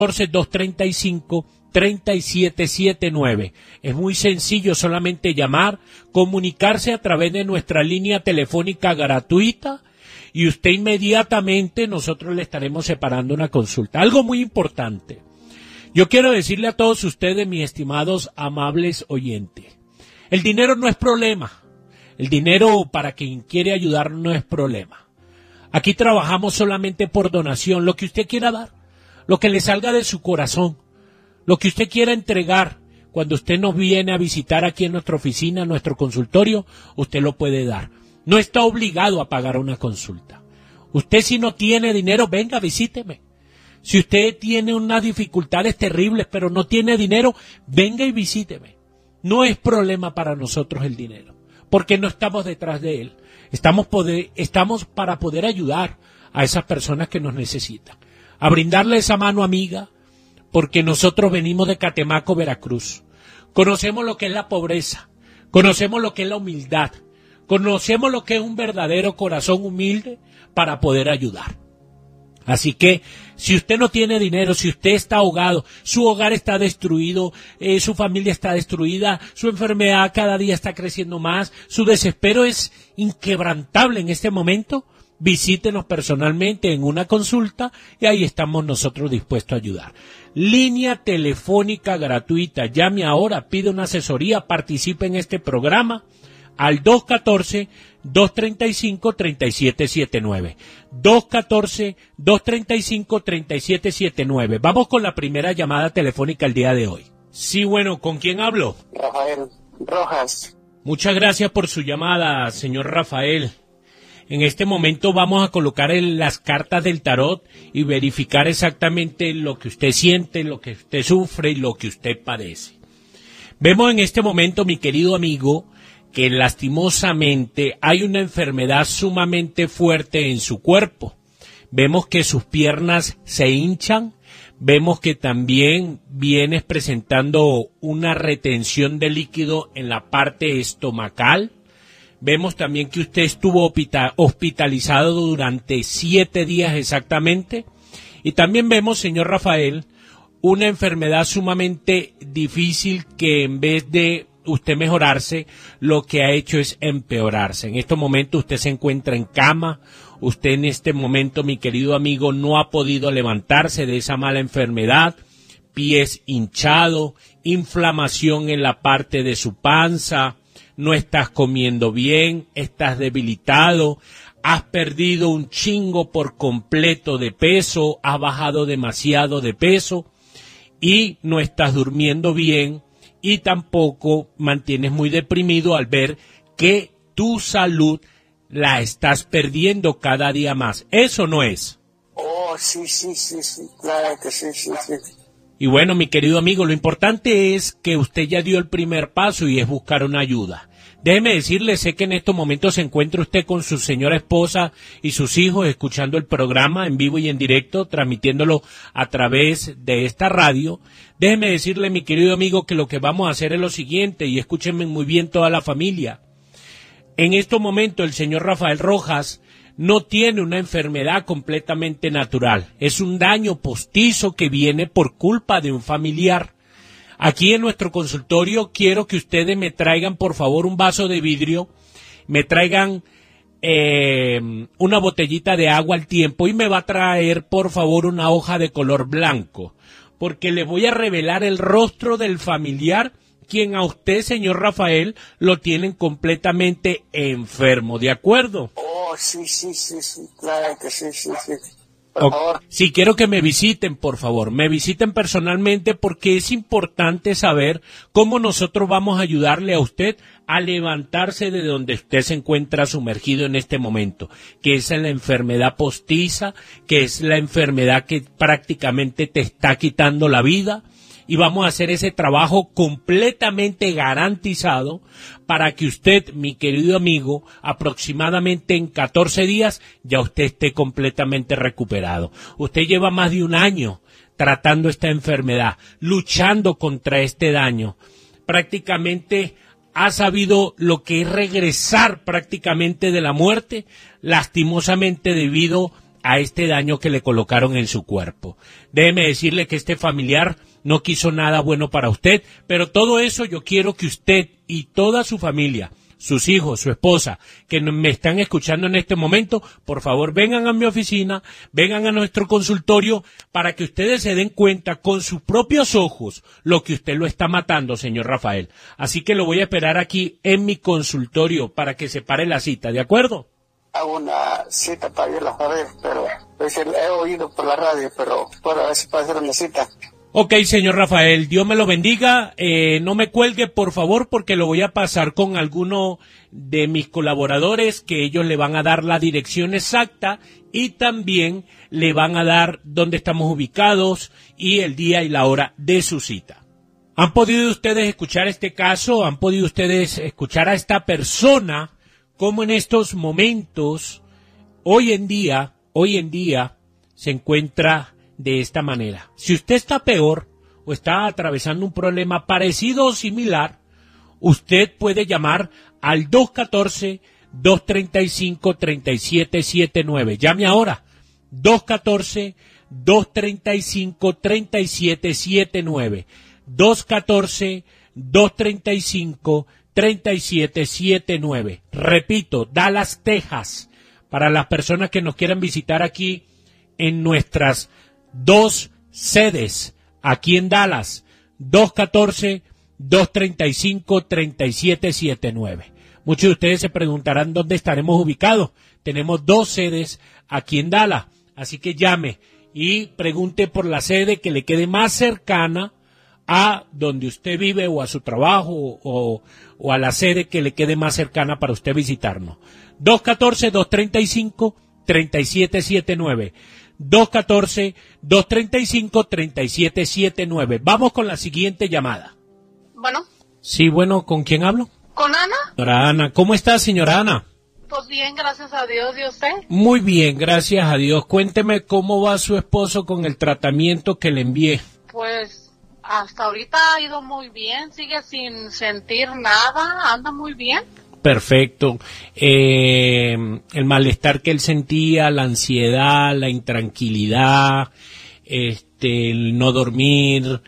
235-3779. Es muy sencillo, solamente llamar, comunicarse a través de nuestra línea telefónica gratuita y usted inmediatamente nosotros le estaremos separando una consulta. Algo muy importante. Yo quiero decirle a todos ustedes, mis estimados amables oyentes, el dinero no es problema. El dinero para quien quiere ayudar no es problema. Aquí trabajamos solamente por donación, lo que usted quiera dar, lo que le salga de su corazón, lo que usted quiera entregar. Cuando usted nos viene a visitar aquí en nuestra oficina, en nuestro consultorio, usted lo puede dar. No está obligado a pagar una consulta. Usted si no tiene dinero, venga, visíteme. Si usted tiene unas dificultades terribles, pero no tiene dinero, venga y visíteme. No es problema para nosotros el dinero, porque no estamos detrás de él. Estamos para poder ayudar a esas personas que nos necesitan, a brindarle esa mano amiga, porque nosotros venimos de Catemaco, Veracruz. Conocemos lo que es la pobreza, conocemos lo que es la humildad, conocemos lo que es un verdadero corazón humilde para poder ayudar. Así que, si usted no tiene dinero, si usted está ahogado, su hogar está destruido, su familia está destruida, su enfermedad cada día está creciendo más, su desespero es inquebrantable en este momento, visítenos personalmente en una consulta y ahí estamos nosotros dispuestos a ayudar. Línea telefónica gratuita, llame ahora, pide una asesoría, participe en este programa al 214-235-3779. 214-235-3779. Vamos con la primera llamada telefónica el día de hoy. Sí, bueno, ¿con quién hablo? Rafael Rojas. Muchas gracias por su llamada, señor Rafael. En este momento vamos a colocar las cartas del tarot y verificar exactamente lo que usted siente, lo que usted sufre y lo que usted padece. Vemos en este momento, mi querido amigo, que lastimosamente hay una enfermedad sumamente fuerte en su cuerpo. Vemos que sus piernas se hinchan, vemos que también vienes presentando una retención de líquido en la parte estomacal. Vemos también que usted estuvo hospitalizado durante 7 días exactamente. Y también vemos, señor Rafael, una enfermedad sumamente difícil que en vez de usted mejorarse, lo que ha hecho es empeorarse. En estos momentos usted se encuentra en cama, usted en este momento, mi querido amigo, no ha podido levantarse de esa mala enfermedad, pies hinchados, inflamación en la parte de su panza, no estás comiendo bien, estás debilitado, has perdido un chingo por completo de peso, has bajado demasiado de peso y no estás durmiendo bien. Y tampoco mantienes muy deprimido al ver que tu salud la estás perdiendo cada día más. Eso no es. Oh, sí, claro que sí. Y bueno, mi querido amigo, lo importante es que usted ya dio el primer paso y es buscar una ayuda. Déjeme decirle, sé que en estos momentos se encuentra usted con su señora esposa y sus hijos escuchando el programa en vivo y en directo, transmitiéndolo a través de esta radio. Déjeme decirle, mi querido amigo, que lo que vamos a hacer es lo siguiente, y escúchenme muy bien toda la familia. En estos momentos el señor Rafael Rojas no tiene una enfermedad completamente natural. Es un daño postizo que viene por culpa de un familiar. Aquí en nuestro consultorio quiero que ustedes me traigan, por favor, un vaso de vidrio, me traigan una botellita de agua al tiempo y me va a traer, por favor, una hoja de color blanco, porque le voy a revelar el rostro del familiar, quien a usted, señor Rafael, lo tienen completamente enfermo, ¿de acuerdo? Oh, sí, claro que sí. Por favor. Sí, quiero que me visiten, por favor, me visiten personalmente porque es importante saber cómo nosotros vamos a ayudarle a usted a levantarse de donde usted se encuentra sumergido en este momento, que es la enfermedad postiza, que es la enfermedad que prácticamente te está quitando la vida. Y vamos a hacer ese trabajo completamente garantizado para que usted, mi querido amigo, aproximadamente en 14 días ya usted esté completamente recuperado. Usted lleva más de un año tratando esta enfermedad, luchando contra este daño. Prácticamente ha sabido lo que es regresar prácticamente de la muerte, lastimosamente debido a este daño que le colocaron en su cuerpo. Déjeme decirle que este familiar no quiso nada bueno para usted, pero todo eso yo quiero que usted y toda su familia, sus hijos, su esposa, que me están escuchando en este momento, por favor vengan a mi oficina, vengan a nuestro consultorio para que ustedes se den cuenta con sus propios ojos lo que usted lo está matando, señor Rafael. Así que lo voy a esperar aquí en mi consultorio para que se pare la cita, ¿de acuerdo? Hago una cita para ir a saber, pero pues, he oído por la radio, pero bueno, a ver si puede hacer una cita. Ok, señor Rafael, Dios me lo bendiga. No me cuelgue, por favor, porque lo voy a pasar con alguno de mis colaboradores, que ellos le van a dar la dirección exacta y también le van a dar dónde estamos ubicados y el día y la hora de su cita. ¿Han podido ustedes escuchar este caso? ¿Han podido ustedes escuchar a esta persona cómo en estos momentos, hoy en día, se encuentra de esta manera? Si usted está peor o está atravesando un problema parecido o similar, usted puede llamar al 214-235-3779. Llame ahora, 214-235-3779. 214-235-3779. Repito, Dallas, Texas, para las personas que nos quieran visitar aquí en nuestras 2 sedes, aquí en Dallas, 214-235-3779. Muchos de ustedes se preguntarán dónde estaremos ubicados. Tenemos 2 sedes aquí en Dallas, así que llame y pregunte por la sede que le quede más cercana a donde usted vive o a su trabajo o a la sede que le quede más cercana para usted visitarnos. 214-235-3779. 214-235-3779. Vamos con la siguiente llamada. Bueno. Sí, bueno, ¿con quién hablo? ¿Con Ana? Señora Ana. ¿Cómo está, señora Ana? Pues bien, gracias a Dios. ¿Y usted? Muy bien, gracias a Dios. Cuénteme cómo va su esposo con el tratamiento que le envié. Pues hasta ahorita ha ido muy bien. Sigue sin sentir nada. Anda muy bien. Perfecto. El malestar que él sentía, la ansiedad, la intranquilidad, el no dormir,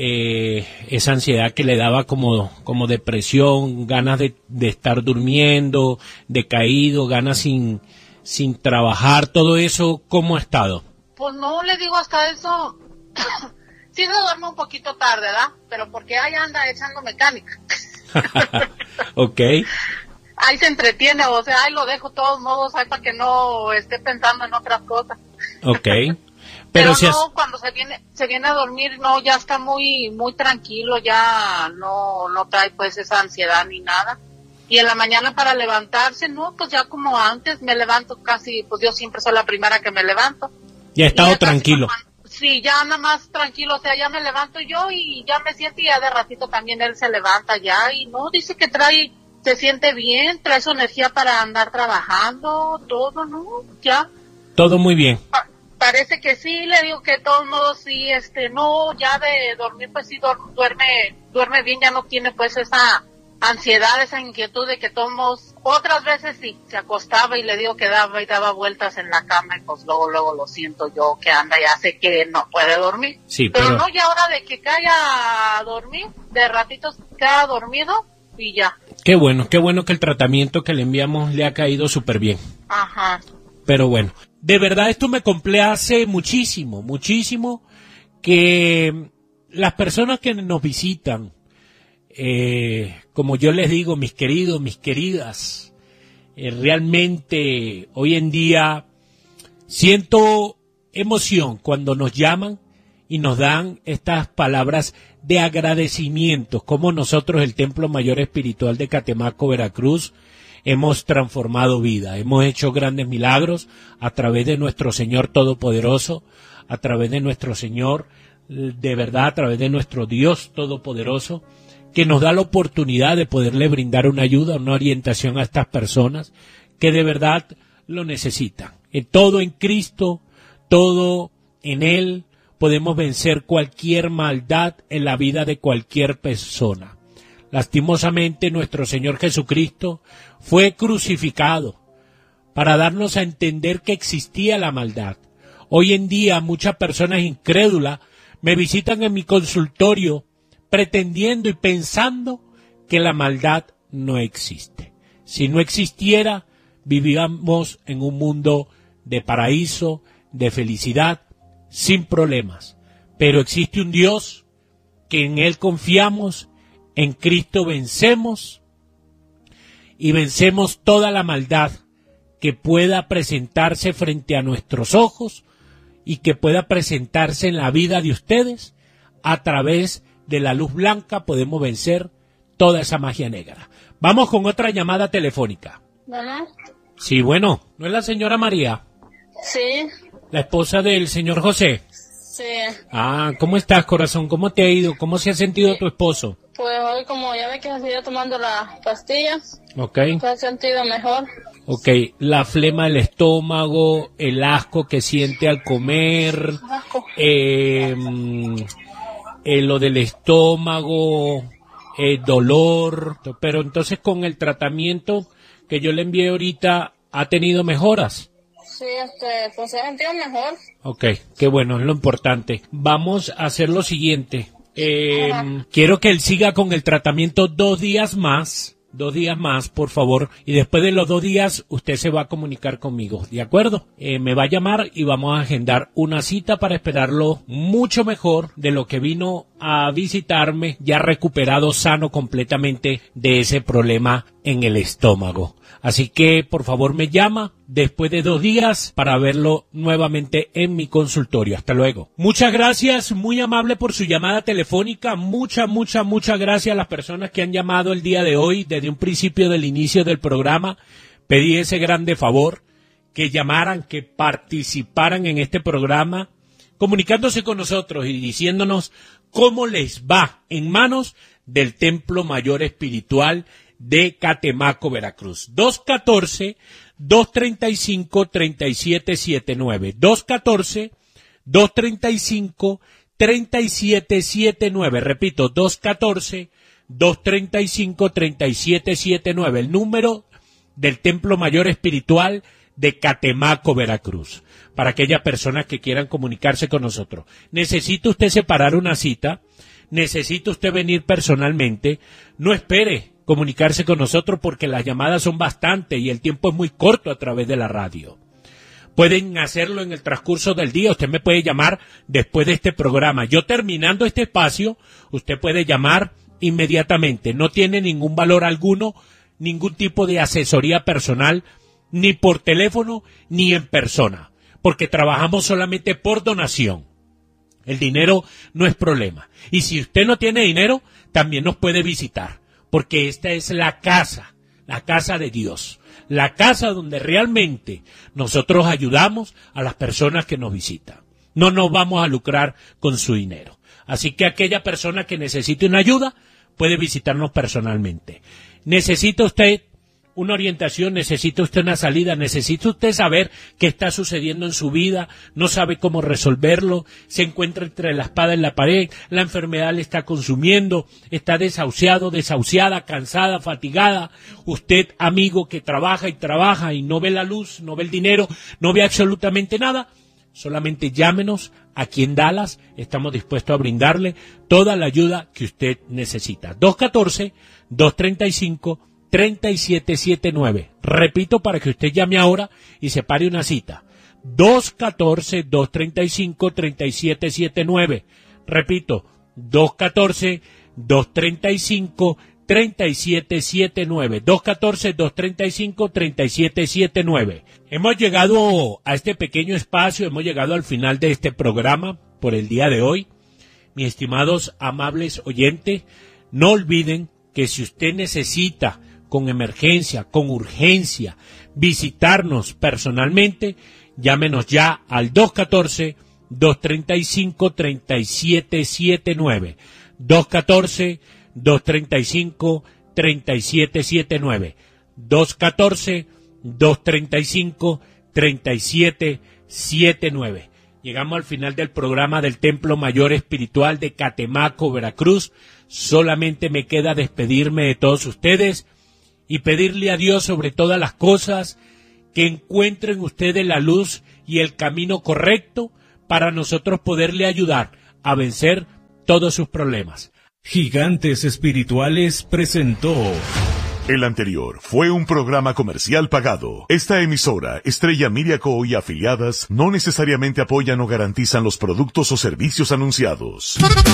esa ansiedad que le daba como depresión, ganas de estar durmiendo, decaído, ganas sin trabajar, todo eso, ¿cómo ha estado? Pues no le digo hasta eso. Sí se duerme un poquito tarde, ¿verdad? Pero porque ahí anda echando mecánica. Ok. Ahí se entretiene, o sea, ahí lo dejo de todos modos, ahí para que no esté pensando en otras cosas. Ok. Pero si no, cuando se viene a dormir, no, ya está muy tranquilo, ya no trae pues esa ansiedad ni nada. Y en la mañana para levantarse, no, pues ya como antes, me levanto casi, pues yo siempre soy la primera que me levanto. Ya he estado tranquilo. Sí, ya nada más tranquilo, o sea, ya me levanto yo y ya me siento y ya de ratito también él se levanta ya y no, dice que se siente bien, trae su energía para andar trabajando, todo, ¿no? Ya. Todo muy bien. Parece que sí, le digo que de todos modos sí, no, ya de dormir pues sí duerme bien, ya no tiene pues esa ansiedad, esa inquietud de que de todos modos, otras veces sí, se acostaba y le digo que daba vueltas en la cama y pues luego lo siento yo que anda, ya sé que no puede dormir. Sí, pero no, ya ahora de que caiga a dormir, de ratitos queda dormido y ya. Qué bueno que el tratamiento que le enviamos le ha caído súper bien. Ajá. Pero bueno, de verdad esto me complace muchísimo que las personas que nos visitan, como yo les digo, mis queridos, mis queridas, realmente hoy en día siento emoción cuando nos llaman y nos dan estas palabras de agradecimiento, como nosotros, el Templo Mayor Espiritual de Catemaco, Veracruz, hemos transformado vida, hemos hecho grandes milagros a través de nuestro Señor Todopoderoso, a través de nuestro Señor, de verdad, a través de nuestro Dios Todopoderoso, que nos da la oportunidad de poderle brindar una ayuda, una orientación a estas personas que de verdad lo necesitan. Todo en Cristo, todo en Él, podemos vencer cualquier maldad en la vida de cualquier persona. Lastimosamente, nuestro Señor Jesucristo fue crucificado para darnos a entender que existía la maldad. Hoy en día muchas personas incrédulas me visitan en mi consultorio pretendiendo y pensando que la maldad no existe. Si no existiera, vivíamos en un mundo de paraíso, de felicidad, sin problemas. Pero existe un Dios que en Él confiamos, en Cristo vencemos y vencemos toda la maldad que pueda presentarse frente a nuestros ojos y que pueda presentarse en la vida de ustedes. A través de la luz blanca podemos vencer toda esa magia negra. Vamos con otra llamada telefónica. ¿Bueno? Sí, bueno, ¿no es la señora María? Sí. ¿La esposa del señor José? Sí. Ah, ¿cómo estás, corazón? ¿Cómo te ha ido? ¿Cómo se ha sentido tu esposo? Pues hoy, como ya ve que se sigue tomando las pastillas, Ok. se ha sentido mejor. Ok, la flema del estómago, el asco que siente al comer, Asco. lo del estómago, dolor, pero entonces con el tratamiento que yo le envié ahorita, ¿ha tenido mejoras? Sí, pues se ha sentido mejor. Ok, qué bueno, es lo importante. Vamos a hacer lo siguiente. Quiero que él siga con el tratamiento 2 días más, por favor, y después de los 2 días usted se va a comunicar conmigo, ¿de acuerdo? Me va a llamar y vamos a agendar una cita para esperarlo mucho mejor de lo que vino a visitarme, ya recuperado sano completamente de ese problema en el estómago. Así que, por favor, me llama después de 2 días para verlo nuevamente en mi consultorio. Hasta luego. Muchas gracias, muy amable por su llamada telefónica. Muchas gracias a las personas que han llamado el día de hoy. Desde un principio del inicio del programa, pedí ese grande favor, que llamaran, que participaran en este programa, comunicándose con nosotros y diciéndonos cómo les va en manos del Templo Mayor Espiritual de Catemaco, Veracruz. 214-235-3779. 214-235-3779. Repito, 214-235-3779. El número del Templo Mayor Espiritual de Catemaco, Veracruz. Para aquellas personas que quieran comunicarse con nosotros. ¿Necesita usted separar una cita? ¿Necesita usted venir personalmente? No espere comunicarse con nosotros porque las llamadas son bastantes y el tiempo es muy corto a través de la radio. Pueden hacerlo en el transcurso del día, usted me puede llamar después de este programa. Yo terminando este espacio, usted puede llamar inmediatamente. No tiene ningún valor alguno, ningún tipo de asesoría personal, ni por teléfono, ni en persona, porque trabajamos solamente por donación. El dinero no es problema. Y si usted no tiene dinero, también nos puede visitar. Porque esta es la casa de Dios, la casa donde realmente nosotros ayudamos a las personas que nos visitan. No nos vamos a lucrar con su dinero. Así que aquella persona que necesite una ayuda puede visitarnos personalmente. ¿Necesita usted una orientación? ¿Necesita usted una salida? ¿Necesita usted saber qué está sucediendo en su vida? ¿No sabe cómo resolverlo? ¿Se encuentra entre la espada y la pared? ¿La enfermedad le está consumiendo? ¿Está desahuciado, desahuciada, cansada, fatigada? Usted, amigo, que trabaja y no ve la luz, no ve el dinero, no ve absolutamente nada. Solamente llámenos aquí en Dallas. Estamos dispuestos a brindarle toda la ayuda que usted necesita. 214-235-3779. Repito para que usted llame ahora y separe una cita. 214-235-3779. Repito, 214-235-3779. 214-235-3779. Hemos llegado a este pequeño espacio, hemos llegado al final de este programa por el día de hoy. Mis estimados amables oyentes, no olviden que si usted necesita con emergencia, con urgencia, visitarnos personalmente, llámenos ya al 214-235-3779. 214-235-3779. 214-235-3779. Llegamos al final del programa del Templo Mayor Espiritual de Catemaco, Veracruz. Solamente me queda despedirme de todos ustedes y pedirle a Dios sobre todas las cosas que encuentren ustedes la luz y el camino correcto para nosotros poderle ayudar a vencer todos sus problemas. Gigantes Espirituales presentó. El anterior fue un programa comercial pagado. Esta emisora, Estrella Media Co. y afiliadas, no necesariamente apoyan o garantizan los productos o servicios anunciados.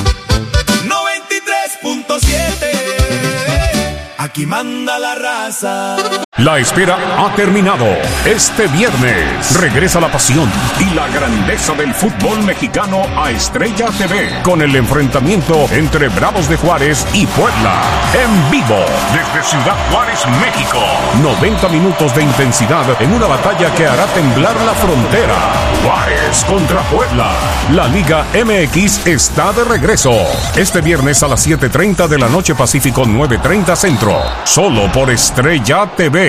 93.7. Aquí manda la raza. La espera ha terminado. Este viernes regresa la pasión y la grandeza del fútbol mexicano a Estrella TV con el enfrentamiento entre Bravos de Juárez y Puebla. En vivo desde Ciudad Juárez, México. 90 minutos de intensidad en una batalla que hará temblar la frontera. Juárez contra Puebla. La Liga MX está de regreso. Este viernes a las 7:30 de la noche Pacífico, 9:30 Centro. Solo por Estrella TV.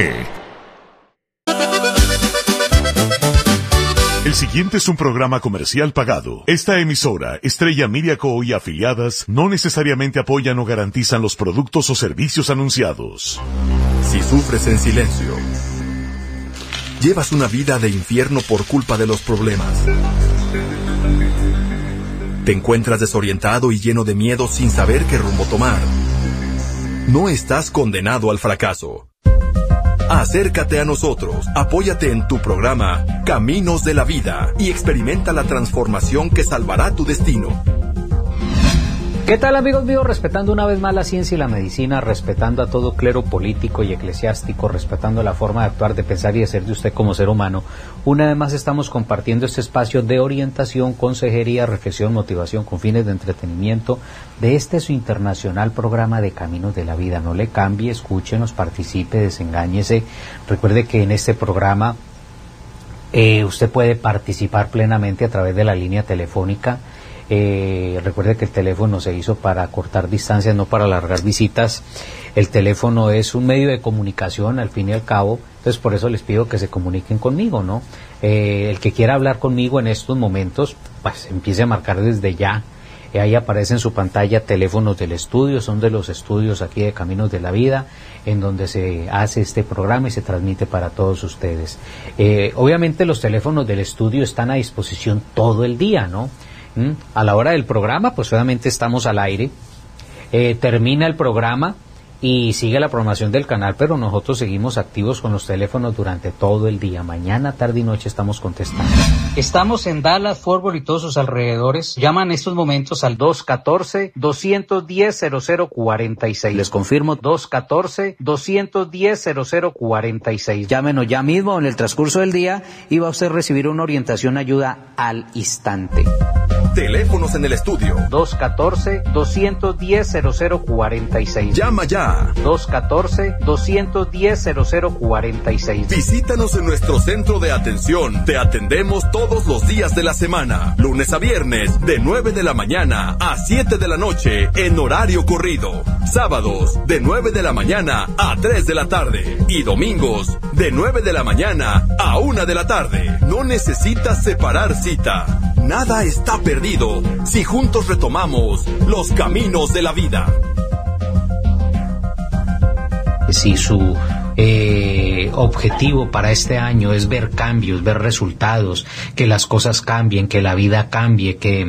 El siguiente es un programa comercial pagado. Esta emisora, Estrella Media Co. y afiliadas, no necesariamente apoyan o garantizan los productos o servicios anunciados. Si sufres en silencio, llevas una vida de infierno por culpa de los problemas. Te encuentras desorientado y lleno de miedo sin saber qué rumbo tomar. No estás condenado al fracaso. Acércate a nosotros, apóyate en tu programa Caminos de la Vida y experimenta la transformación que salvará tu destino. ¿Qué tal, amigos míos? Respetando una vez más la ciencia y la medicina, respetando a todo clero político y eclesiástico, respetando la forma de actuar, de pensar y de ser de usted como ser humano. Una vez más estamos compartiendo este espacio de orientación, consejería, reflexión, motivación con fines de entretenimiento de este su internacional programa de Caminos de la Vida. No le cambie, escúchenos, participe, desengáñese. Recuerde que en este programa usted puede participar plenamente a través de la línea telefónica. Recuerde que el teléfono se hizo para cortar distancias, no para alargar visitas. El teléfono es un medio de comunicación al fin y al cabo, entonces por eso les pido que se comuniquen conmigo, ¿no? El que quiera hablar conmigo en estos momentos, pues empiece a marcar desde ya. Ahí aparece en su pantalla teléfonos del estudio, son de los estudios aquí de Caminos de la Vida, en donde se hace este programa y se transmite para todos ustedes. Obviamente los teléfonos del estudio están a disposición todo el día, ¿no? A la hora del programa, pues obviamente estamos al aire, termina el programa y sigue la programación del canal, pero nosotros seguimos activos con los teléfonos durante todo el día. Mañana, tarde y noche estamos contestando. Estamos en Dallas, Fort Worth y todos sus alrededores. Llaman en estos momentos al 214-210-0046. Les confirmo, 214-210-0046. Llámenos ya mismo en el transcurso del día y va a usted recibir una orientación, ayuda al instante. Teléfonos en el estudio. 214-210-0046. Llama ya. 214-210-0046. Visítanos en nuestro centro de atención. Te atendemos todos los días de la semana, lunes a viernes, de 9 de la mañana a 7 de la noche, en horario corrido. Sábados, de 9 de la mañana a 3 de la tarde. Y domingos, de 9 de la mañana a 1 de la tarde. No necesitas separar cita. Nada está perdido si juntos retomamos los caminos de la vida. Si su objetivo para este año es ver cambios, ver resultados, que las cosas cambien, que la vida cambie, que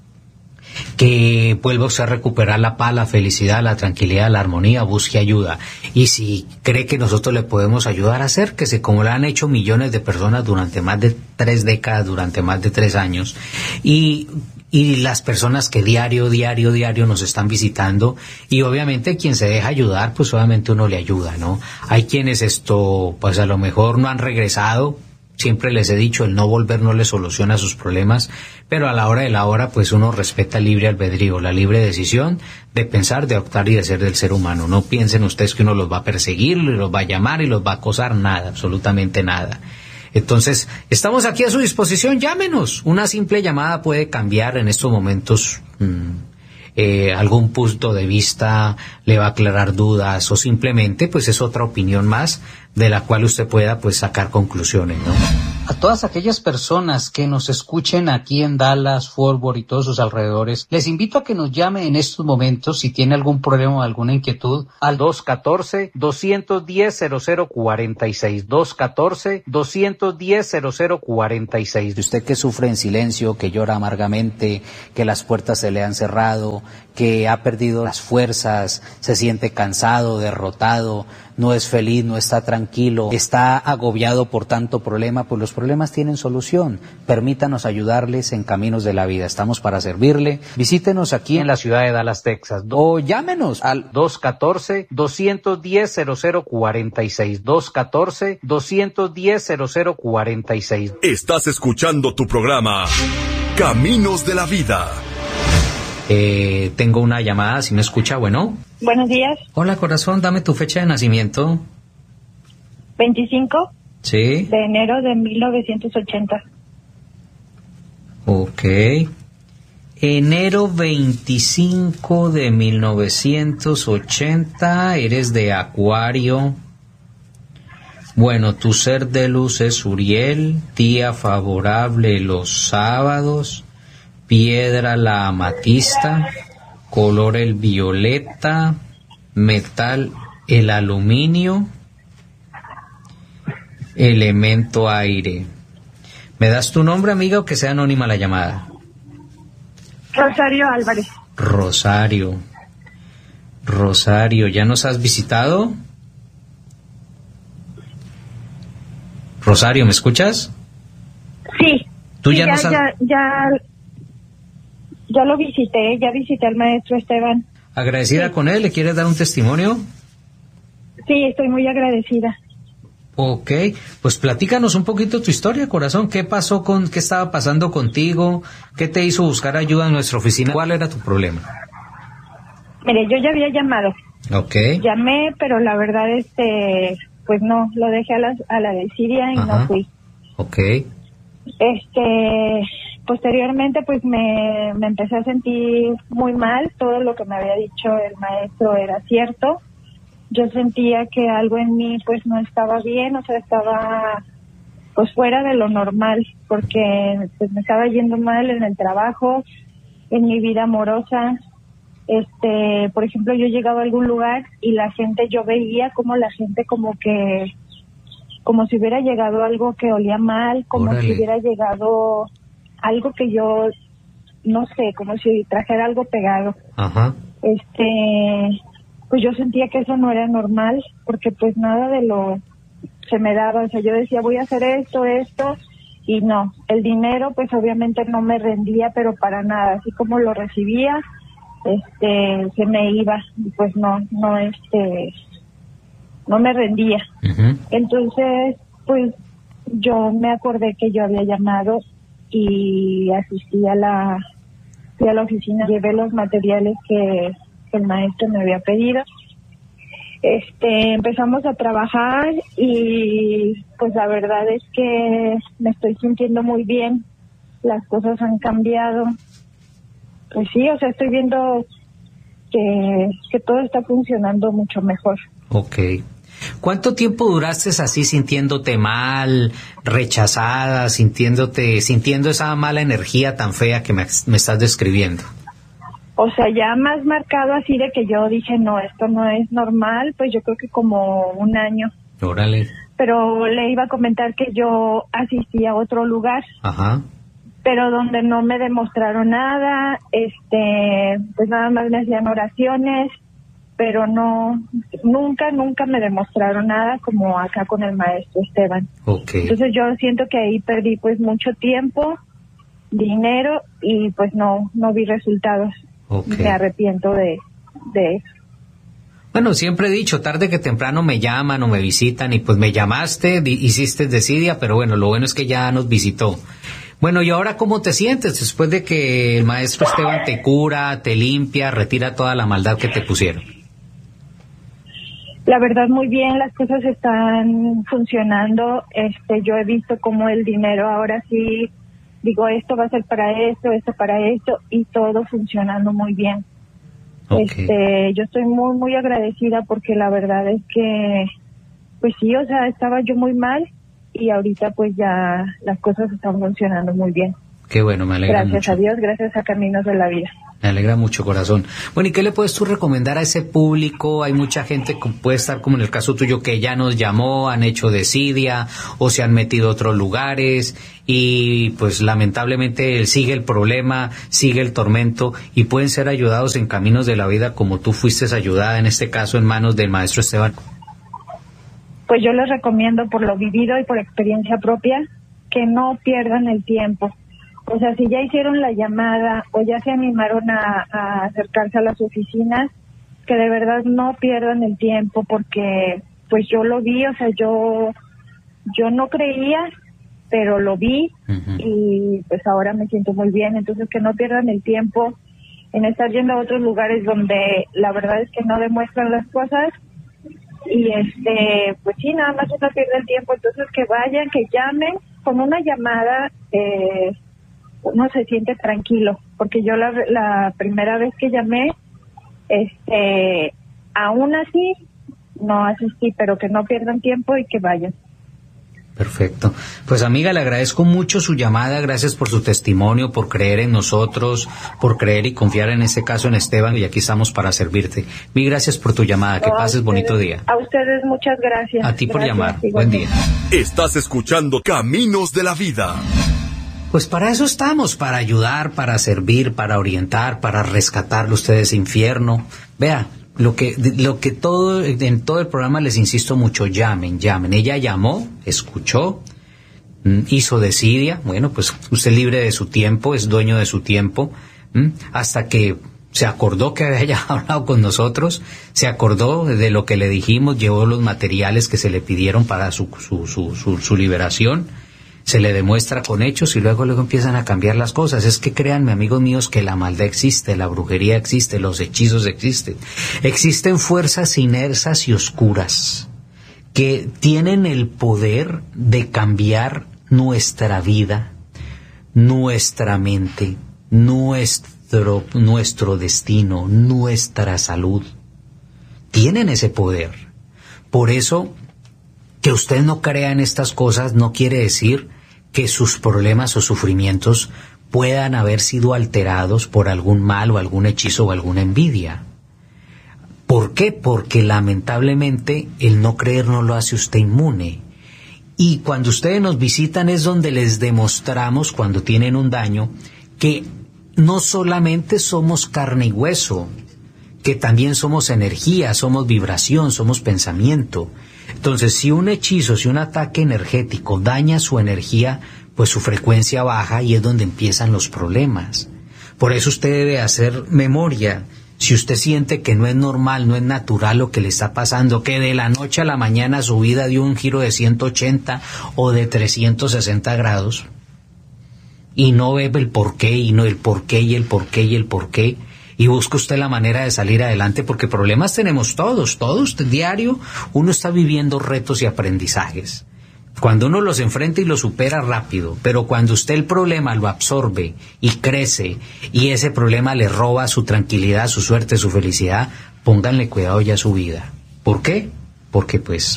vuelva usted a recuperar la paz, la felicidad, la tranquilidad, la armonía, busque ayuda. Y si cree que nosotros le podemos ayudar, acérquese, como lo han hecho millones de personas durante más de 3 décadas, durante más de 3 años. Y las personas que diario nos están visitando, y obviamente quien se deja ayudar, pues obviamente uno le ayuda, ¿no? Hay quienes pues a lo mejor no han regresado. Siempre les he dicho, el no volver no les soluciona sus problemas, pero a la hora de la hora, pues uno respeta el libre albedrío, la libre decisión de pensar, de optar y de ser del ser humano. No piensen ustedes que uno los va a perseguir, los va a llamar y los va a acosar, nada, absolutamente nada. Entonces, estamos aquí a su disposición, llámenos. Una simple llamada puede cambiar en estos momentos algún punto de vista, le va a aclarar dudas, o simplemente pues es otra opinión más de la cual usted pueda pues sacar conclusiones, ¿no? A todas aquellas personas que nos escuchen aquí en Dallas, Fort Worth y todos sus alrededores, les invito a que nos llamen en estos momentos si tiene algún problema o alguna inquietud al 214-210-0046, 214-210-0046. Usted que sufre en silencio, que llora amargamente, que las puertas se le han cerrado, que ha perdido las fuerzas, se siente cansado, derrotado, no es feliz, no está tranquilo, está agobiado por tanto problema, pues los problemas tienen solución. Permítanos ayudarles en caminos de la vida. Estamos para servirle. Visítenos aquí en la ciudad de Dallas, Texas, o llámenos al 214-210-0046, 214-210-0046. Estás escuchando tu programa Caminos de la Vida. Tengo una llamada, si me escucha, bueno. Buenos días. Hola, corazón, dame tu fecha de nacimiento. 25 Sí. de enero de 1980. Ok. Enero 25 de 1980, eres de Acuario. Bueno, tu ser de luz es Uriel, día favorable los sábados, piedra la amatista, color el violeta, metal el aluminio, elemento aire. ¿Me das tu nombre, amiga, o que sea anónima la llamada? Rosario Álvarez. Rosario, ¿ya nos has visitado? Sí. Rosario, ¿me escuchas? Sí. ¿Tú sí, ya nos has... Ya lo visité, ya visité al maestro Esteban. ¿Agradecida con él? ¿Le quieres dar un testimonio? Sí, estoy muy agradecida. Ok, pues platícanos un poquito tu historia, corazón. ¿Qué pasó qué estaba pasando contigo? ¿Qué te hizo buscar ayuda en nuestra oficina? ¿Cuál era tu problema? Mire, yo ya había llamado. Ok. Llamé, pero la verdad, pues no, lo dejé a la desidia y no fui. Ok. Posteriormente, pues me empecé a sentir muy mal. Todo lo que me había dicho el maestro era cierto. Yo sentía que algo en mí pues no estaba bien, o sea, estaba pues fuera de lo normal, porque pues me estaba yendo mal en el trabajo, en mi vida amorosa. Por ejemplo, yo llegaba a algún lugar y la gente, yo veía como la gente como si hubiera llegado algo que olía mal, como Órale. si hubiera llegado algo que yo, no sé, como si trajera algo pegado. Ajá. Pues yo sentía que eso no era normal, porque pues nada de lo se me daba, o sea, yo decía voy a hacer esto, y no, el dinero pues obviamente no me rendía, pero para nada, así como lo recibía, se me iba, y pues no me rendía. Uh-huh. Entonces, pues yo me acordé que yo había llamado y asistí a la oficina, llevé los materiales que el maestro me había pedido. Empezamos a trabajar y pues la verdad es que me estoy sintiendo muy bien, las cosas han cambiado. Pues sí, o sea, estoy viendo que todo está funcionando mucho mejor. Ok. ¿Cuánto tiempo duraste así sintiéndote mal, rechazada, sintiendo esa mala energía tan fea que me estás describiendo? O sea, ya más marcado así de que yo dije, no, esto no es normal, pues yo creo que como un año. Órale. Pero le iba a comentar que yo asistí a otro lugar. Ajá. Pero donde no me demostraron nada, pues nada más me hacían oraciones, pero nunca me demostraron nada como acá con el maestro Esteban. Okay. Entonces yo siento que ahí perdí pues mucho tiempo, dinero y pues no vi resultados. Okay. Me arrepiento de eso. Bueno, siempre he dicho, tarde que temprano me llaman o me visitan y pues me llamaste, hiciste desidia, pero bueno, lo bueno es que ya nos visitó. Bueno, ¿y ahora cómo te sientes después de que el maestro Esteban te cura, te limpia, retira toda la maldad que te pusieron? La verdad, muy bien, las cosas están funcionando. Yo he visto cómo el dinero ahora sí, digo, esto va a ser para esto para esto, y todo funcionando muy bien. Okay. Yo estoy muy, muy agradecida porque la verdad es que, pues sí, o sea, estaba yo muy mal y ahorita pues ya las cosas están funcionando muy bien. Qué bueno, me alegra gracias mucho. A Dios, gracias a Caminos de la Vida. Me alegra mucho, corazón. Bueno, ¿y qué le puedes tú recomendar a ese público? Hay mucha gente que puede estar, como en el caso tuyo, que ya nos llamó, han hecho desidia o se han metido a otros lugares y pues lamentablemente sigue el problema, sigue el tormento y pueden ser ayudados en Caminos de la Vida como tú fuiste ayudada, en este caso en manos del maestro Esteban. Pues yo les recomiendo, por lo vivido y por experiencia propia, que no pierdan el tiempo. O sea, si ya hicieron la llamada o ya se animaron a acercarse a las oficinas, que de verdad no pierdan el tiempo, porque pues yo lo vi, o sea, yo no creía, pero lo vi. Uh-huh. Y pues ahora me siento muy bien. Entonces, que no pierdan el tiempo en estar yendo a otros lugares donde la verdad es que no demuestran las cosas. Y pues sí, nada más uno pierde el tiempo. Entonces, que vayan, que llamen. Con una llamada uno se siente tranquilo, porque yo la primera vez que llamé, aún así no asistí, pero que no pierdan tiempo y que vayan. Perfecto. Pues amiga, le agradezco mucho su llamada, gracias por su testimonio, por creer en nosotros, por creer y confiar en este caso en Esteban, y aquí estamos para servirte. Mil gracias por tu llamada, que pases ustedes, bonito día. A ustedes muchas gracias. A ti por gracias, llamar, igualmente. buen día. Estás escuchando Caminos de la Vida. Pues para eso estamos, para ayudar, para servir, para orientar, para rescatarlo usted de ese infierno. Vea, lo que en todo el programa les insisto mucho, llamen. Ella llamó, escuchó, hizo desidia. Bueno, pues usted es libre de su tiempo, es dueño de su tiempo, hasta que se acordó que había hablado con nosotros, se acordó de lo que le dijimos, llevó los materiales que se le pidieron para su liberación. Se le demuestra con hechos y luego empiezan a cambiar las cosas. Es que créanme, amigos míos, que la maldad existe, la brujería existe, los hechizos existen. Existen fuerzas inersas y oscuras que tienen el poder de cambiar nuestra vida, nuestra mente, nuestro destino, nuestra salud. Tienen ese poder. Por eso, que usted no crea en estas cosas no quiere decir que sus problemas o sufrimientos puedan haber sido alterados por algún mal o algún hechizo o alguna envidia. ¿Por qué? Porque lamentablemente el no creer no lo hace usted inmune. Y cuando ustedes nos visitan es donde les demostramos, cuando tienen un daño, que no solamente somos carne y hueso, que también somos energía, somos vibración, somos pensamiento. Entonces, si un hechizo, si un ataque energético daña su energía, pues su frecuencia baja y es donde empiezan los problemas. Por eso usted debe hacer memoria. Si usted siente que no es normal, no es natural lo que le está pasando, que de la noche a la mañana su vida dio un giro de 180 o de 360 grados, y no ve el porqué, y no el porqué, y el porqué, y el porqué, y busca usted la manera de salir adelante, porque problemas tenemos todos diario uno está viviendo retos y aprendizajes. Cuando uno los enfrenta y los supera rápido, pero cuando usted el problema lo absorbe y crece, y ese problema le roba su tranquilidad, su suerte, su felicidad, pónganle cuidado ya a su vida. ¿Por qué? Porque pues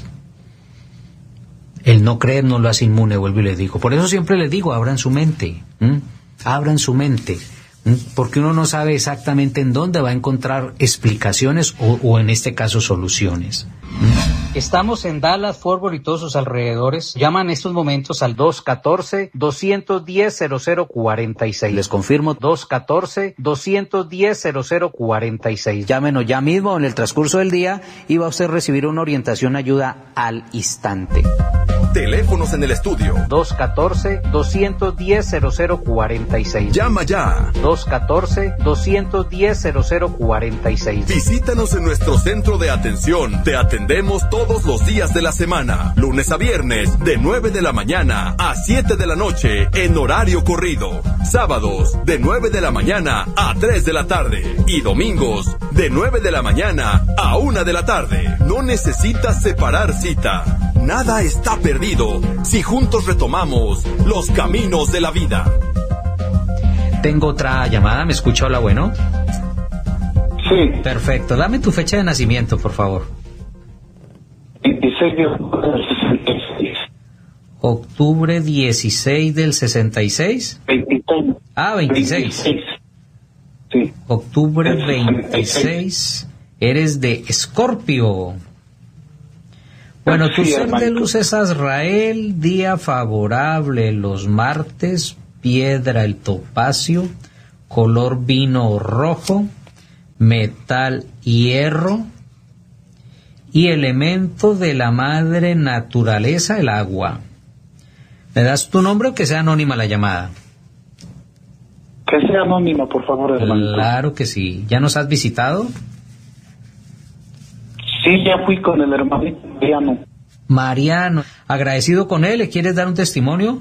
el no creer no lo hace inmune, vuelvo y les digo. Por eso siempre les digo, abran su mente, abran su mente. Porque uno no sabe exactamente en dónde va a encontrar explicaciones o en este caso soluciones. Estamos en Dallas, Fort Worth y todos sus alrededores. Llama en estos momentos al 214-210-0046. Les confirmo, 214-210-0046. Llámenos ya mismo en el transcurso del día y va a usted recibir una orientación, ayuda al instante. Teléfonos en el estudio. 214-210-0046. Llama ya. 214-210-0046. Visítanos en nuestro centro de atención. Te atendemos todos los días de la semana. Lunes a viernes, de 9 de la mañana a 7 de la noche, en horario corrido. Sábados, de 9 de la mañana a 3 de la tarde. Y domingos, de 9 de la mañana a 1 de la tarde. No necesitas separar cita. Nada está perdido si juntos retomamos los caminos de la vida. Tengo otra llamada, ¿me escucha? Hola, bueno. Sí. Perfecto, dame tu fecha de nacimiento, por favor. 26 de octubre del 66. Octubre 16 del 66. 26. Ah, 26. Sí. Octubre 26. Eres de Escorpio. Bueno, tu Sí, ser hermanito. de luz es Azrael, día favorable los martes, piedra el topacio, color vino rojo, metal hierro y elemento de la madre naturaleza, el agua. ¿Me das tu nombre o que sea anónima la llamada? Que sea anónima, por favor, hermano. Claro que sí. ¿Ya nos has visitado? Sí, ya fui con el hermanito Mariano. Mariano, agradecido con él, ¿le quieres dar un testimonio?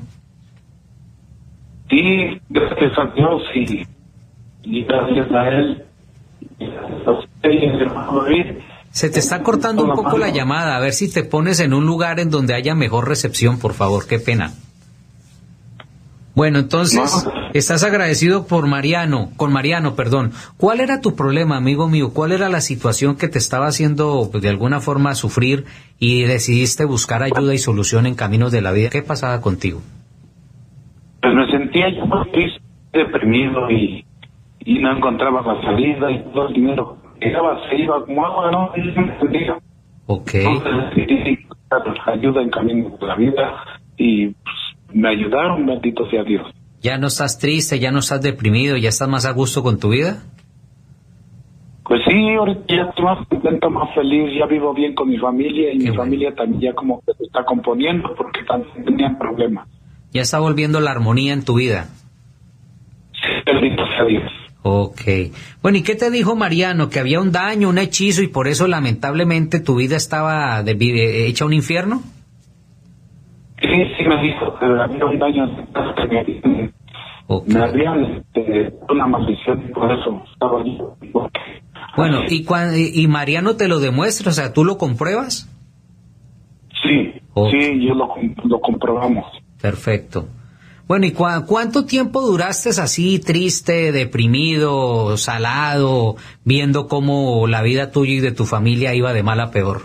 Sí, gracias a Dios y gracias a él. Y a usted y al hermano David. Se te está cortando un poco la llamada, a ver si te pones en un lugar en donde haya mejor recepción, por favor, qué pena. Bueno, entonces, estás agradecido con Mariano. ¿Cuál era tu problema, amigo mío? ¿Cuál era la situación que te estaba haciendo, pues, de alguna forma sufrir y decidiste buscar ayuda y solución en Caminos de la Vida? ¿Qué pasaba contigo? Pues me sentía yo muy triste, deprimido y no encontraba la salida y todo el dinero que llegaba se iba como agua, ¿no? Y me sentía. Ok. Entonces decidí buscar ayuda en Caminos de la Vida y pues, me ayudaron, bendito sea Dios. ¿Ya no estás triste, ya no estás deprimido, ya estás más a gusto con tu vida? Pues sí, ahorita ya estoy más contento, más feliz, ya vivo bien con mi familia y mi familia también ya como que se está componiendo porque también tenían problemas. Ya está volviendo la armonía en tu vida. Bendito sea Dios. Ok. Bueno, ¿y qué te dijo Mariano? ¿Que había un daño, un hechizo y por eso lamentablemente tu vida estaba hecha un infierno? Sí, me dijo que había un daño en casa que me habían una maldición y por eso estaba yo. Bueno, ¿y Mariano te lo demuestra? O sea, ¿tú lo compruebas? Sí, sí, yo lo comprobamos. Perfecto. Bueno, ¿y cuánto tiempo duraste así, triste, deprimido, salado, viendo cómo la vida tuya y de tu familia iba de mal a peor?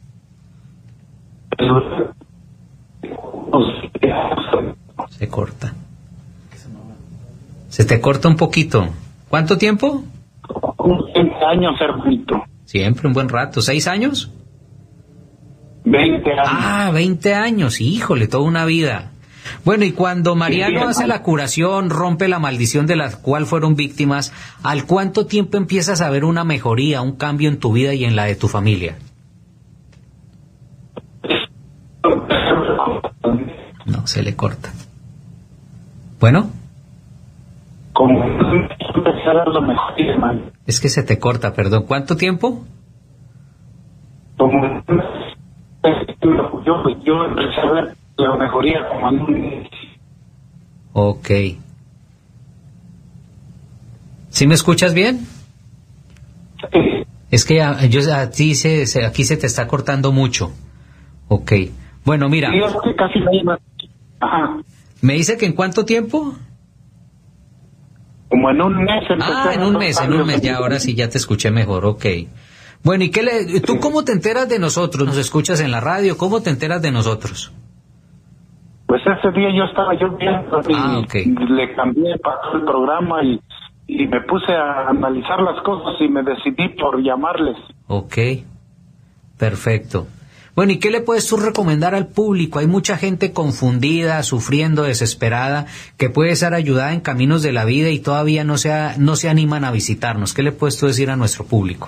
Se corta. Se te corta un poquito. ¿Cuánto tiempo? Unos 20 años, hermanito. Siempre un buen rato. ¿6 años? 20 años. Ah, 20 años. Híjole, toda una vida. Bueno, y cuando Mariano hace la curación, rompe la maldición de la cual fueron víctimas, ¿al cuánto tiempo empiezas a ver una mejoría, un cambio en tu vida y en la de tu familia? No, se le corta. ¿Bueno? Como empezar a lo mejor, hermano. Es que se te corta, perdón. ¿Cuánto tiempo? Como yo empecé a ver la mejoría como en un... Ok. ¿Sí me escuchas bien? Sí. Es que aquí se te está cortando mucho. Ok. Bueno, mira. Sí, es que casi me iba. Ajá. ¿Me dice que en cuánto tiempo? Como en un mes. En un mes, ya ahora sí ya te escuché mejor, ok. Bueno, ¿y tú cómo te enteras de nosotros? ¿Nos escuchas en la radio? ¿Cómo te enteras de nosotros? Pues ese día yo estaba viendo y le cambié para todo el programa y me puse a analizar las cosas y me decidí por llamarles. Ok, perfecto. Bueno, ¿y qué le puedes tú recomendar al público? Hay mucha gente confundida, sufriendo, desesperada, que puede ser ayudada en Caminos de la Vida y todavía no se animan a visitarnos. ¿Qué le puedes tú decir a nuestro público?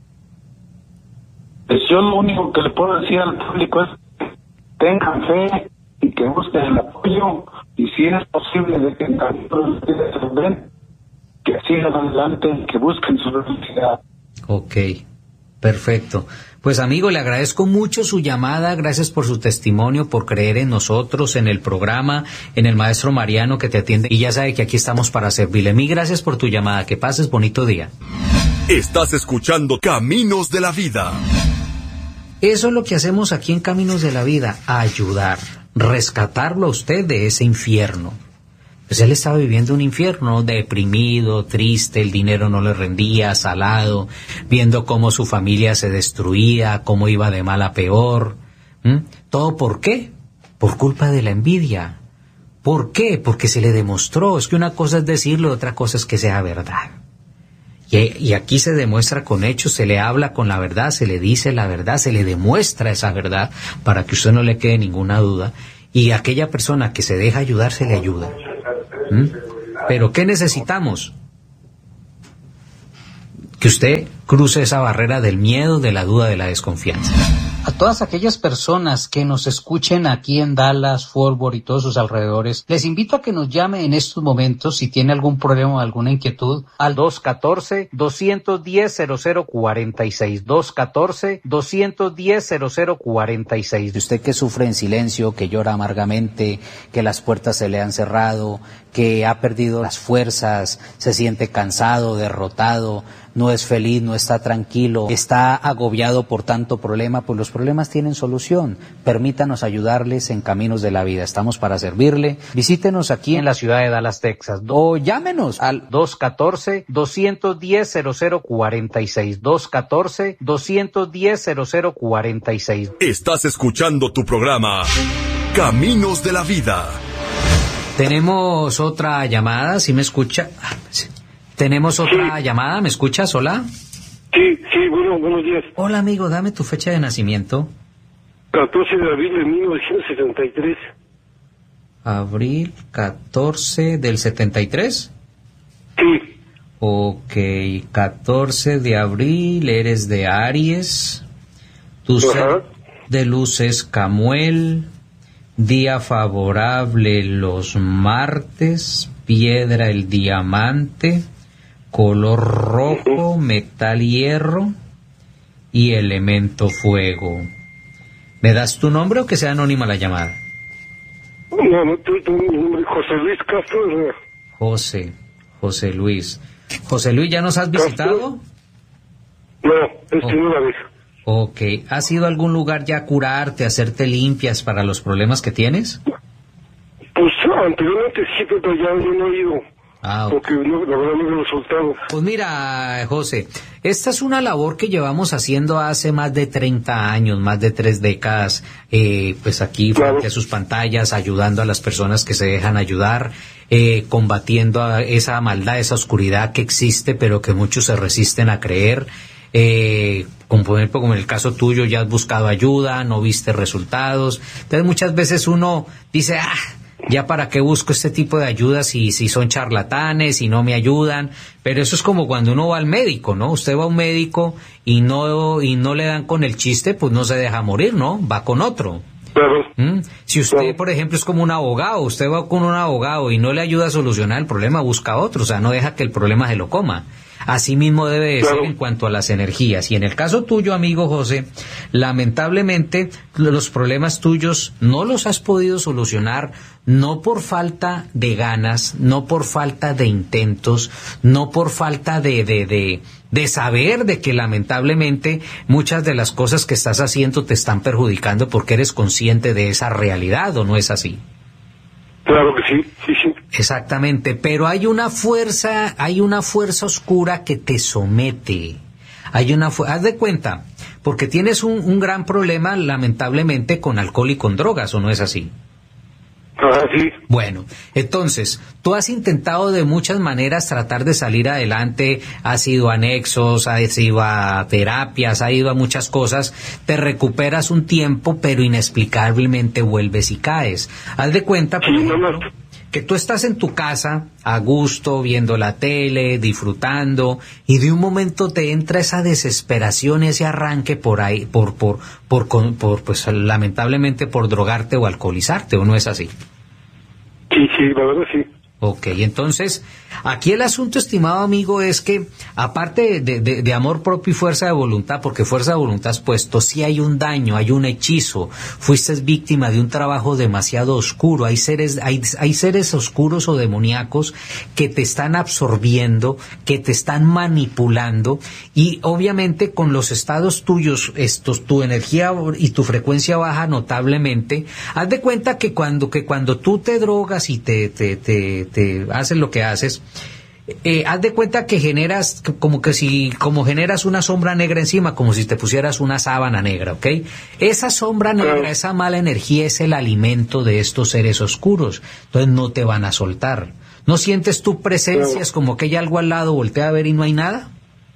Pues yo lo único que le puedo decir al público es tengan fe y que busquen el apoyo y si es posible de que en Caminos de la Vida que sigan adelante y que busquen su felicidad. Ok, perfecto. Pues amigo, le agradezco mucho su llamada, gracias por su testimonio, por creer en nosotros, en el programa, en el maestro Mariano que te atiende y ya sabe que aquí estamos para servirle. Mil gracias por tu llamada, que pases bonito día. Estás escuchando Caminos de la Vida. Eso es lo que hacemos aquí en Caminos de la Vida, ayudar, rescatarlo a usted de ese infierno. Pues él estaba viviendo un infierno, deprimido, triste, el dinero no le rendía, salado, viendo cómo su familia se destruía, cómo iba de mal a peor. ¿Todo por qué? por culpa de la envidia. ¿Por qué? Porque se le demostró. Es que una cosa es decirlo, otra cosa es que sea verdad. Y aquí se demuestra con hechos, se le habla con la verdad, se le dice la verdad, se le demuestra esa verdad para que usted no le quede ninguna duda. Y a aquella persona que se deja ayudar, se le ayuda. Pero ¿qué necesitamos? Que usted cruce esa barrera del miedo, de la duda, de la desconfianza. A todas aquellas personas que nos escuchen aquí en Dallas, Fort Worth y todos sus alrededores, les invito a que nos llame en estos momentos si tiene algún problema o alguna inquietud al 214-210-0046, 214-210-0046. De usted que sufre en silencio, que llora amargamente, que las puertas se le han cerrado, que ha perdido las fuerzas, se siente cansado, derrotado, no es feliz, no está tranquilo, está agobiado por tanto problema, pues los problemas tienen solución. Permítanos ayudarles en caminos de la vida. Estamos para servirle. Visítenos aquí en la ciudad de Dallas, Texas, o llámenos al 214-210-0046, 214-210-0046. Estás escuchando tu programa Caminos de la Vida. Tenemos otra llamada, ¿sí me escucha? Tenemos otra llamada, ¿me escuchas? Hola. Sí, bueno, buenos días. Hola amigo, dame tu fecha de nacimiento. 14 de abril de 1973. Abril 14 del 73. Sí. Ok, 14 de abril, eres de Aries. Tu ser de luz es Camuel. Día favorable los martes. Piedra el diamante. Color rojo, metal hierro y elemento fuego. ¿Me das tu nombre o que sea anónima la llamada? No, tu nombre, José Luis Castro. José Luis. José Luis, ¿ya nos has visitado? No, es primera vez. Ok, ¿has ido a algún lugar ya a curarte, a hacerte limpias para los problemas que tienes? Pues anteriormente sí, pero ya no he ido. Porque no, la verdad no he resultado. Pues mira, José, esta es una labor que llevamos haciendo hace más de 30 años, más de 3 décadas, pues aquí frente a sus pantallas, ayudando a las personas que se dejan ayudar, combatiendo a esa maldad, esa oscuridad que existe, pero que muchos se resisten a creer. Como por ejemplo, como en el caso tuyo, ya has buscado ayuda, no viste resultados. Entonces muchas veces uno dice, ya para qué busco este tipo de ayuda si son charlatanes y no me ayudan. Pero eso es como cuando uno va al médico, ¿no? Usted va a un médico y no le dan con el chiste, pues no se deja morir, ¿no? Va con otro. Si usted, por ejemplo, es como un abogado, usted va con un abogado y no le ayuda a solucionar el problema, busca otro, o sea, no deja que el problema se lo coma. Así mismo debe de ser en cuanto a las energías. Y en el caso tuyo, amigo José, lamentablemente los problemas tuyos no los has podido solucionar, no por falta de ganas, no por falta de intentos, no por falta de saber de que lamentablemente muchas de las cosas que estás haciendo te están perjudicando porque eres consciente de esa realidad, ¿o no es así? Claro que sí. Exactamente, pero hay una fuerza oscura que te somete. Haz de cuenta, porque tienes un gran problema lamentablemente con alcohol y con drogas, ¿o no es así? Sí. Bueno, entonces, tú has intentado de muchas maneras tratar de salir adelante, has ido a anexos, has ido a terapias, has ido a muchas cosas, te recuperas un tiempo, pero inexplicablemente vuelves y caes. Haz de cuenta, por ejemplo, que tú estás en tu casa, a gusto, viendo la tele, disfrutando, y de un momento te entra esa desesperación, ese arranque por ahí, pues lamentablemente por drogarte o alcoholizarte, ¿o no es así? Sí, la verdad sí. Ok, entonces, aquí el asunto, estimado amigo, es que, aparte de amor propio y fuerza de voluntad, porque fuerza de voluntad has puesto, sí hay un daño, hay un hechizo, fuiste víctima de un trabajo demasiado oscuro, hay seres oscuros o demoníacos que te están absorbiendo, que te están manipulando, y obviamente con los estados tuyos, tu energía y tu frecuencia baja notablemente. Haz de cuenta que cuando tú te drogas y te haces lo que haces, haz de cuenta que generas, como generas una sombra negra encima, como si te pusieras una sábana negra, ¿ok? Esa sombra negra, esa mala energía es el alimento de estos seres oscuros, entonces no te van a soltar. ¿No sientes tu presencias como que hay algo al lado, voltea a ver y no hay nada?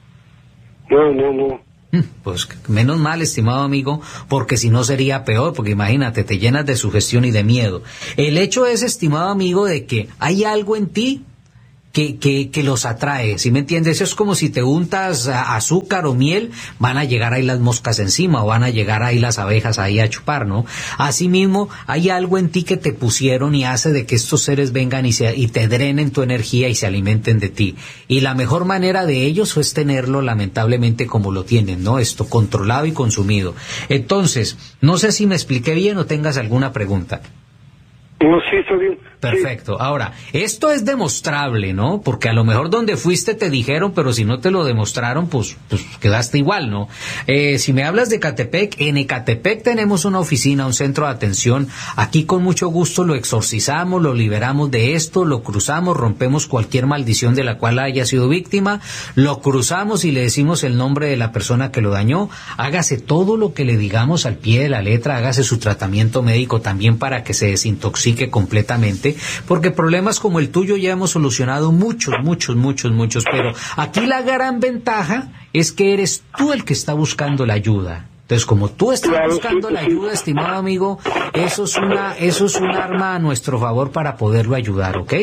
No. Pues menos mal, estimado amigo, porque si no sería peor, porque imagínate, te llenas de sugestión y de miedo. El hecho es, estimado amigo, de que hay algo en ti que los atrae, ¿sí me entiendes? Eso es como si te untas azúcar o miel, van a llegar ahí las moscas encima, o van a llegar ahí las abejas ahí a chupar, ¿no? Asimismo, hay algo en ti que te pusieron y hace de que estos seres vengan y te drenen tu energía y se alimenten de ti. Y la mejor manera de ellos es tenerlo, lamentablemente, como lo tienen, ¿no? Esto, controlado y consumido. Entonces, no sé si me expliqué bien o tengas alguna pregunta. No, sí, está bien. Perfecto. Ahora, esto es demostrable, ¿no? Porque a lo mejor donde fuiste te dijeron, pero si no te lo demostraron, pues quedaste igual, ¿no? Si me hablas de Ecatepec, en Ecatepec tenemos una oficina, un centro de atención. Aquí con mucho gusto lo exorcizamos, lo liberamos de esto, lo cruzamos, rompemos cualquier maldición de la cual haya sido víctima, lo cruzamos y le decimos el nombre de la persona que lo dañó. Hágase todo lo que le digamos al pie de la letra, hágase su tratamiento médico también para que se desintoxique completamente, porque problemas como el tuyo ya hemos solucionado muchos, pero aquí la gran ventaja es que eres tú el que está buscando la ayuda. Entonces, como tú estás buscando la ayuda, estimado amigo, eso es un arma a nuestro favor para poderlo ayudar, ¿ok?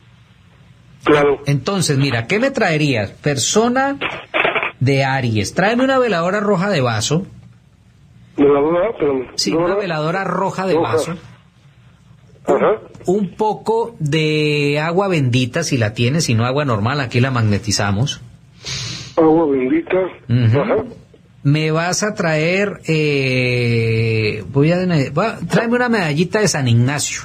Claro. Entonces, mira, ¿qué me traerías? Persona de Aries, tráeme una veladora roja de vaso. ¿Veladora? Sí, una veladora roja de vaso. Ajá. Un poco de agua bendita, si la tienes, si no agua normal, aquí la magnetizamos. Agua bendita. Ajá. Me vas a traer, tráeme una medallita de San Ignacio.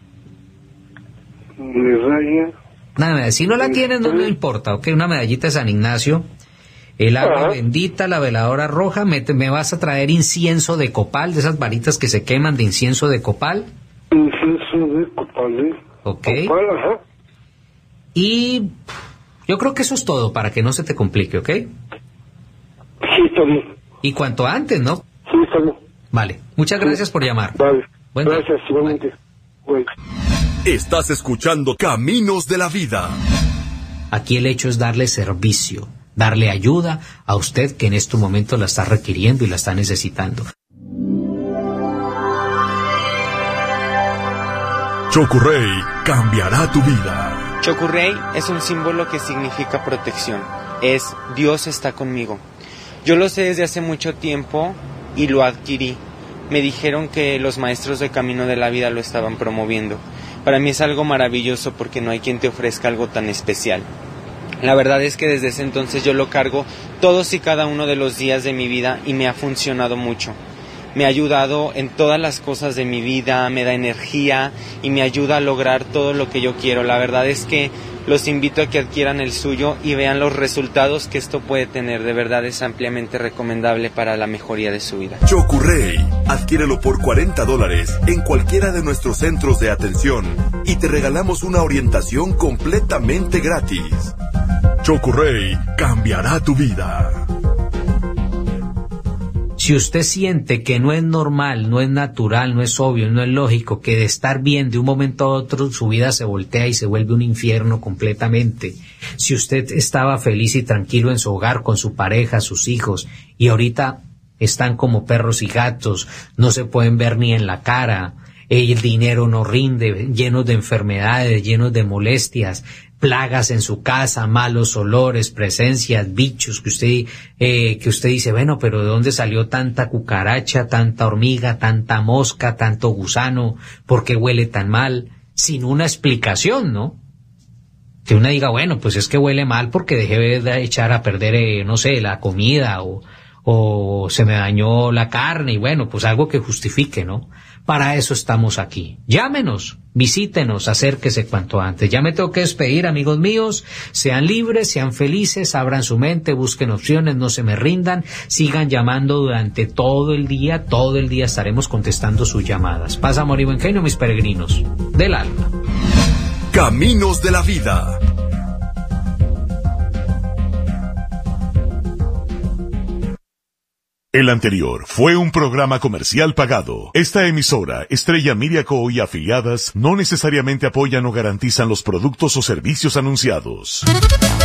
Medalla. Nada, si no la tienes, no me importa, ¿ok? Una medallita de San Ignacio. El agua bendita, la veladora roja, me vas a traer incienso de copal, de esas varitas que se queman de incienso de copal. Incienso de copal, Ok. Copal, ajá. Y yo creo que eso es todo para que no se te complique, ¿ok? Sí, está bien. Y cuanto antes, ¿no? Sí, está bien. Vale, muchas gracias por llamar. Vale, Buen gracias, igualmente. Bueno. Estás escuchando Caminos de la Vida. Aquí el hecho es darle servicio, darle ayuda a usted que en este momento la está requiriendo y la está necesitando. Chokurey cambiará tu vida. Chokurey es un símbolo que significa protección. Es Dios está conmigo. Yo lo sé desde hace mucho tiempo y lo adquirí. Me dijeron que los maestros de Camino de la Vida lo estaban promoviendo. Para mí es algo maravilloso porque no hay quien te ofrezca algo tan especial. La verdad es que desde ese entonces yo lo cargo todos y cada uno de los días de mi vida y me ha funcionado mucho. Me ha ayudado en todas las cosas de mi vida, me da energía y me ayuda a lograr todo lo que yo quiero. La verdad es que los invito a que adquieran el suyo y vean los resultados que esto puede tener. De verdad es ampliamente recomendable para la mejoría de su vida. Chokurey, adquiérelo por $40 en cualquiera de nuestros centros de atención y te regalamos una orientación completamente gratis. Chokurey cambiará tu vida. Si usted siente que no es normal, no es natural, no es obvio, no es lógico, que de estar bien de un momento a otro su vida se voltea y se vuelve un infierno completamente. Si usted estaba feliz y tranquilo en su hogar con su pareja, sus hijos, y ahorita están como perros y gatos, no se pueden ver ni en la cara, el dinero no rinde, llenos de enfermedades, llenos de molestias, plagas en su casa, malos olores, presencias, bichos que usted dice, bueno, pero ¿de dónde salió tanta cucaracha, tanta hormiga, tanta mosca, tanto gusano? ¿Por qué huele tan mal? Sin una explicación, ¿no? Que uno diga, bueno, pues es que huele mal porque dejé de echar a perder, no sé, la comida o se me dañó la carne y bueno, pues algo que justifique, ¿no? Para eso estamos aquí. Llámenos, visítenos, acérquese cuanto antes. Ya me tengo que despedir, amigos míos. Sean libres, sean felices, abran su mente, busquen opciones, no se me rindan. Sigan llamando durante todo el día estaremos contestando sus llamadas. Paz, amor y buen genio, mis peregrinos del alma. Caminos de la Vida. El anterior fue un programa comercial pagado. Esta emisora, Estrella Media Co. y afiliadas, no necesariamente apoyan o garantizan los productos o servicios anunciados.